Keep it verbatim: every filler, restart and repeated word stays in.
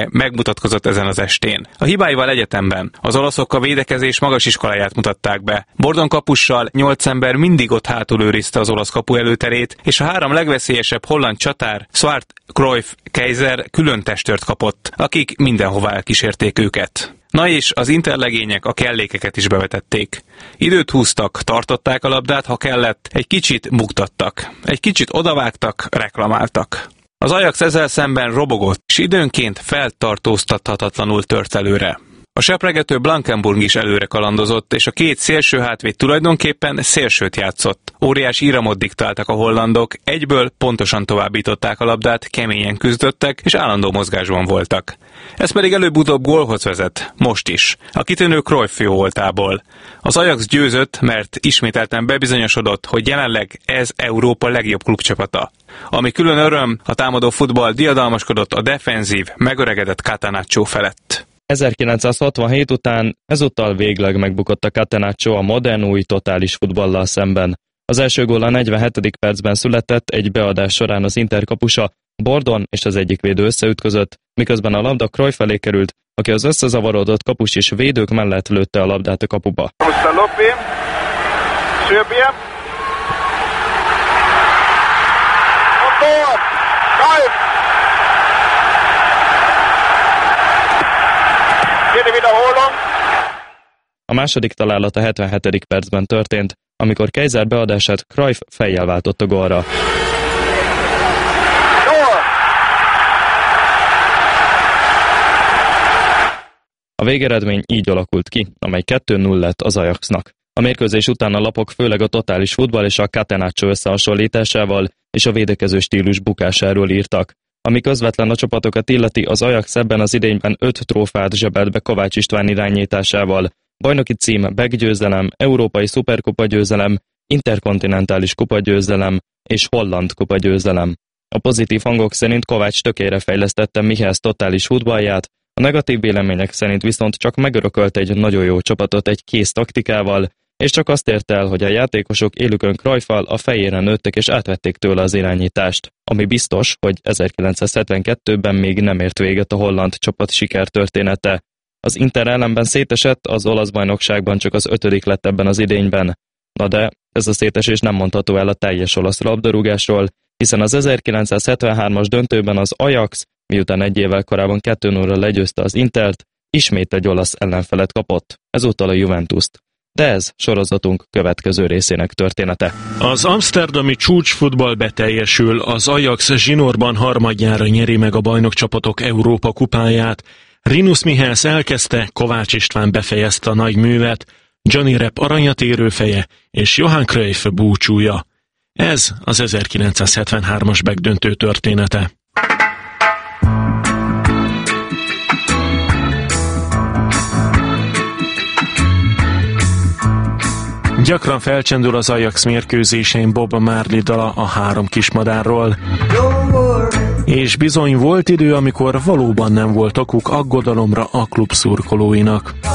megmutatkozott ezen az estén. A hibáival egyetemben az olaszok a védekezés magas iskoláját mutatták be. Bordon kapussal nyolc ember mindig ott hátul őrizte az olasz kapu előterét, és a három legveszélyesebb holland csatár, Swart, Cruyff, Kaiser külön testőrt kapott, akik mindenhová elkísérték őket. Na és az interlegények a kellékeket is bevetették. Időt húztak, tartották a labdát, ha kellett, egy kicsit buktattak, egy kicsit odavágtak, reklamáltak. Az Ajax ezzel szemben robogott, és időnként feltartóztathatatlanul tört előre. A sepregető Blankenburg is előre kalandozott, és a két szélső hátvéd tulajdonképpen szélsőt játszott. Óriási íramot diktáltak a hollandok, egyből pontosan továbbították a labdát, keményen küzdöttek, és állandó mozgásban voltak. Ez pedig előbb-utóbb gólhoz vezet, most is, a kitűnő Cruyff jó voltából. Az Ajax győzött, mert ismételten bebizonyosodott, hogy jelenleg ez Európa legjobb klubcsapata. Ami külön öröm, a támadó futball diadalmaskodott a defenzív, megöregedett Catenaccio felett. ezerkilencszázhatvanhét után ezúttal végleg megbukott a Catenaccio a modern új totális futballal szemben. Az első gól a negyvenhetedik percben született, egy beadás során az Inter kapusa, Bordon és az egyik védő összeütközött, miközben a labda Cruyff felé került, aki az összezavarodott kapus és védők mellett lőtte a labdát a kapuba. A második találat a hetvenhetedik percben történt, amikor Kaiser beadását Cruyff fejjel váltott a gólra. A végeredmény így alakult ki, amely kettő null lett az Ajaxnak. A mérkőzés után a lapok főleg a totális futball és a Catenaccio összehasonlításával és a védekező stílus bukásáról írtak. Ami közvetlen a csapatokat illeti, az Ajax ebben az idényben öt trófát zsebelt be Kovács István irányításával. Bajnoki cím, bek-győzelem, európai szuperkupa győzelem, interkontinentális kupa győzelem és holland kupa győzelem. A pozitív hangok szerint Kovács tökére fejlesztette Michels totális futballját, a negatív vélemények szerint viszont csak megörökölt egy nagyon jó csapatot egy kész taktikával, és csak azt ért el, hogy a játékosok élükön Cruyffal a fejére nőttek és átvették tőle az irányítást. Ami biztos, hogy ezerkilencszázhetvenkettőben még nem ért véget a holland csapat sikertörténete. Az Inter ellenben szétesett, az olasz bajnokságban csak az ötödik lett ebben az idényben. Na de ez a szétesés nem mondható el a teljes olasz labdarúgásról, hiszen az ezerkilencszázhetvenhármas döntőben az Ajax, miután egy évvel korábban kettő nullra legyőzte az Intert, ismét egy olasz ellenfelet kapott, ezúttal a Juventust. De ez sorozatunk következő részének története. Az amszterdami csúcsfutball beteljesül, az Ajax zsinórban harmadjára nyeri meg a bajnokcsapatok Európa kupáját. Rinus Michels elkezdte, Kovács István befejezte a nagy művet, Johnny Rep aranyat érő feje és Johan Cruyff búcsúja. Ez az ezerkilencszázhetvenhármas begdöntő története. Gyakran felcsendül az Ajax mérkőzésein Bob Marley dala a három kismadárról. És bizony volt idő, amikor valóban nem volt okuk aggodalomra a klub szurkolóinak.